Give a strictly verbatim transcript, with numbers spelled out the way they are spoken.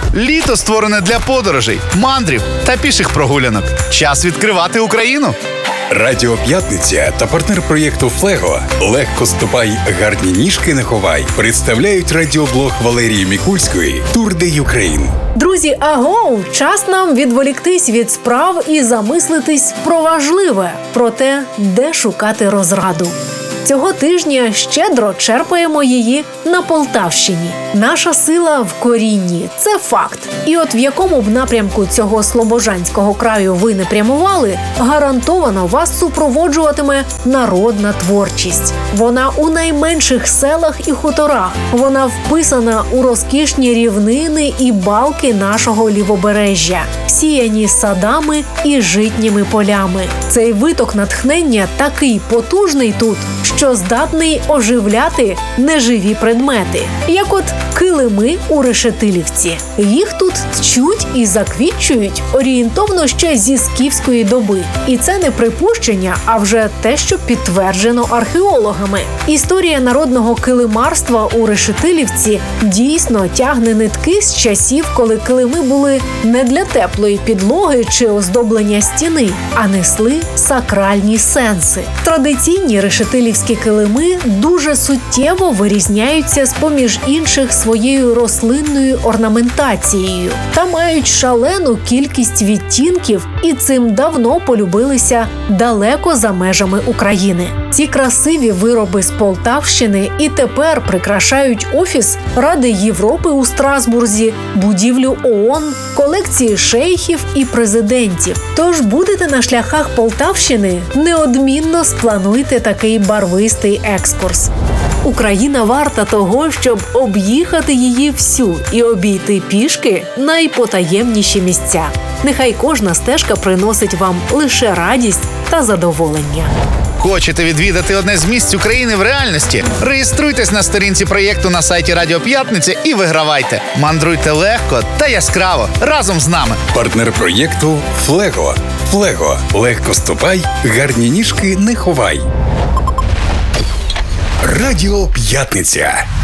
Літо створене для подорожей, мандрів та піших прогулянок. Час відкривати Україну. Радіо П'ятниця та партнер проєкту «Флего» «Легко ступай, гарні ніжки не ховай» представляють радіоблог Валерії Мікульської «Тур де Юкрейн». Друзі, агоу! Час нам відволіктись від справ і замислитись про важливе, про те, де шукати розраду. Цього тижня щедро черпаємо її на Полтавщині. Наша сила в корінні – це факт. І от в якому б напрямку цього слобожанського краю ви не прямували, гарантовано вас супроводжуватиме народна творчість. Вона у найменших селах і хуторах. Вона вписана у розкішні рівнини і балки нашого лівобережжя, сіяні садами і житніми полями. Цей виток натхнення такий потужний тут, що здатний оживляти неживі предмети, як от килими у Решетилівці. Їх тут тчуть і заквітчують орієнтовно ще зі скіфської доби. І це не припущення, а вже те, що підтверджено археологами. Історія народного килимарства у Решетилівці дійсно тягне нитки з часів, коли килими були не для теплої підлоги чи оздоблення стіни, а несли сакральні сенси. Традиційні решетилівські килими дуже суттєво вирізняються з-поміж інших своєю рослинною орнаментацією та мають шалену кількість відтінків і цим давно полюбилися далеко за межами України. Ці красиві вироби з Полтавщини і тепер прикрашають офіс Ради Європи у Страсбурзі, будівлю ООН, колекції шейхів і президентів. Тож будете на шляхах Полтавщини, неодмінно сплануйте такий барвистий екскурс. Україна варта того, щоб об'їхати її всю і обійти пішки найпотаємніші місця. Нехай кожна стежка приносить вам лише радість та задоволення. Хочете відвідати одне з місць України в реальності? Реєструйтесь на сторінці проєкту на сайті Радіо П'ятниця і вигравайте. Мандруйте легко та яскраво разом з нами. Партнер проєкту «Флего». «Флего» – легко ступай, гарні ніжки не ховай. Радіо П'ятниця.